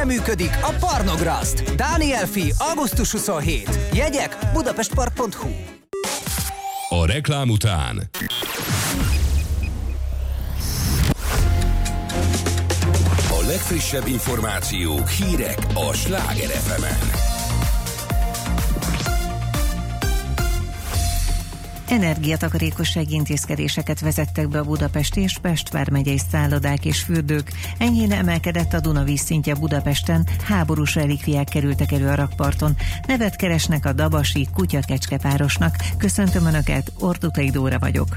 működik a Parnograszt. Dániel Fi, augusztus 27. Jegyek budapestpark.hu. A reklám után a legfrissebb információk, hírek a Sláger FM-en. Energiatakarékossági intézkedéseket vezettek be a Budapesti és Pest vármegyei szállodák és fürdők. Enyhén emelkedett a Duna vízszintje Budapesten, háborús relikviák kerültek elő a rakparton. Nevet keresnek a dabasi kutya-kecske párosnak. Köszöntöm Önöket, Ortukai Dóra vagyok.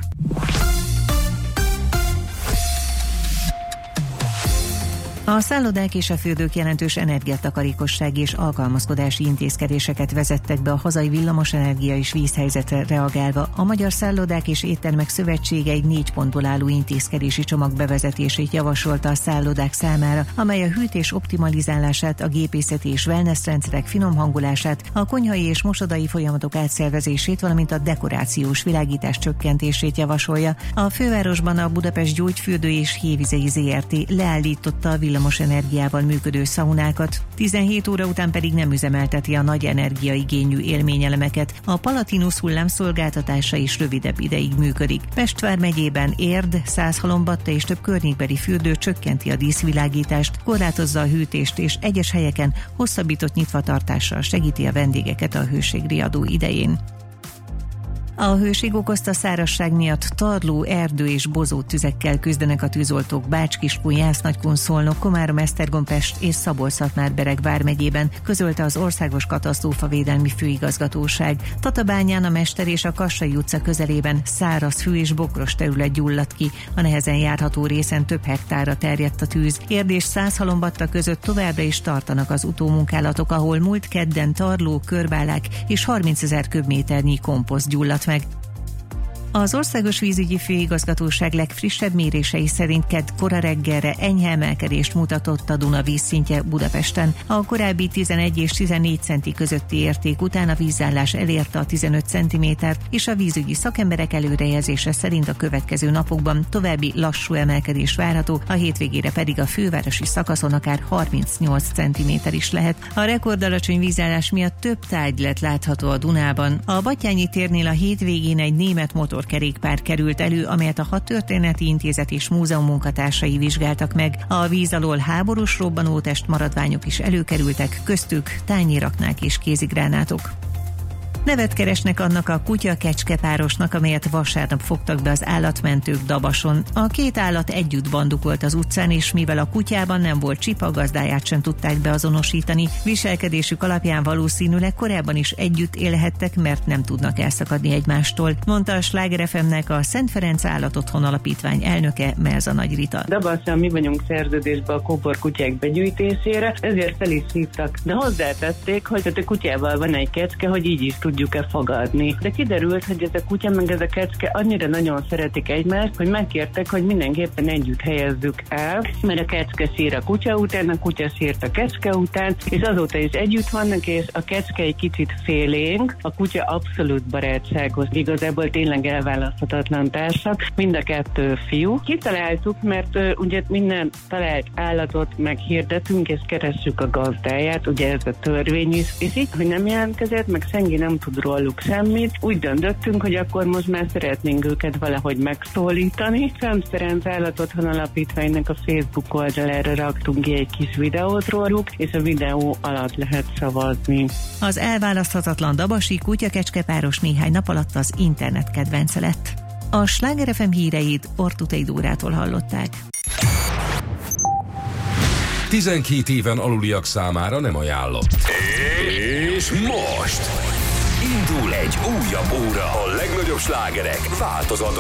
A szállodák és a fürdők jelentős energiatakarékossági és alkalmazkodási intézkedéseket vezettek be a hazai villamosenergia és vízhelyzetre reagálva. A Magyar Szállodák és Éttermek Szövetsége egy 4 pontból álló intézkedési csomag bevezetését javasolta a szállodák számára, amely a hűtés optimalizálását, a gépészeti és wellness rendszerek finomhangolását, a konyhai és mosodai folyamatok átszervezését, valamint a dekorációs világítás csökkentését javasolja. A fővárosban a Budapest Gyógyfürdő és Hévizei Zrt. Leállította a villamos energiával működő szaunákat, 17 óra után pedig nem üzemelteti a nagy energiaigényű élményelemeket. A Palatinus hullámszolgáltatása is rövidebb ideig működik. Pest vármegyében Érd, Szászhalombatta és több környékbeli fürdő csökkenti a díszvilágítást, korlátozza a hűtést és egyes helyeken hosszabbított nyitvatartással segíti a vendégeket a hőségriadó idején. A hőség okozta szárazság miatt Tarló, Erdő és Bozót tüzekkel küzdenek a tűzoltók Bács-Kiskun, Jász-Nagykun, Szolnok, Komárom, Esztergom, Pest és Szabolcs-Szatmár-Bereg vármegyében, közölte az Országos Katasztrófavédelmi Főigazgatóság. Tatabányán a Mester és a Kassai utca közelében száraz fű és bokros terület gyulladt ki, a nehezen járható részen több hektárra terjedt a tűz. Érd és Szászhalombatta között továbbra is tartanak az utómunkálatok, ahol múlt kedden Tarló, Körbálák és 30 000 köbméternyi komposzt gyulladt meg. Az Országos Vízügyi Főigazgatóság legfrissebb mérései szerint kedd kora reggelre enyhe emelkedést mutatott a Duna vízszintje Budapesten. A korábbi 11 és 14 centi közötti érték után a vízállás elérte a 15 centimétert, és a vízügyi szakemberek előrejelzése szerint a következő napokban további lassú emelkedés várható, a hétvégére pedig a fővárosi szakaszon akár 38 centiméter is lehet. A rekordalacsony vízállás miatt több tárgy lett látható a Dunában. A Batthyány térnél a hétvégén egy német motorkerékpár került elő, amelyet a Hadtörténeti Intézet és múzeum munkatársai vizsgáltak meg. A víz alól háborús robbanótest maradványok is előkerültek, köztük tányéraknák és kézigránátok. Nevet keresnek annak a kutya-kecske párosnak, amelyet vasárnap fogtak be az állatmentők Dabason. A két állat együtt bandukolt az utcán, és mivel a kutyában nem volt csip, a gazdáját sem tudták beazonosítani. Viselkedésük alapján valószínűleg korábban is együtt élhettek, mert nem tudnak elszakadni egymástól, mondta a Sláger FM-nek a Szent Ferenc Állatotthon Alapítvány elnöke, Melza Nagy Rita. Dabason mi vagyunk szerződésben a kóborkutyák begyűjtésére, ezért fel is hívtak, de hozzátették, hogy a kutyával van egy kecske, hogy így is tudjuk-e fogadni. De kiderült, hogy ez a kutya meg ez a kecske annyira nagyon szeretik egymást, hogy megkértek, hogy mindenképpen együtt helyezzük el, mert a kecske sír a kutya után, a kutya sírt a kecske után, és azóta is együtt vannak, és a kecske egy kicsit félénk, a kutya abszolút barátságos, igazából tényleg elválaszthatatlan társak, mind a kettő fiú. Kitaláltuk, mert ugye minden talált állatot meghirdetünk, és keressük a gazdáját, ugye ez a törvény is, és így, hogy nem jelentkezett, meg senki nem tud róluk semmit. Úgy döntöttünk, hogy akkor most már szeretnénk őket valahogy megszólítani. Szent Ferenc Állatotthon Alapítványnak a Facebook oldalára raktunk ki egy kis videót róluk, és a videó alatt lehet szavazni. Az elválaszthatatlan dabasi kutya-kecske páros néhány nap alatt az internet kedvence lett. A Sláger FM híreit Ortutai Dórától hallották. 12 éven aluliak számára nem ajánlott. És most indul egy újabb óra a legnagyobb slágerek változatos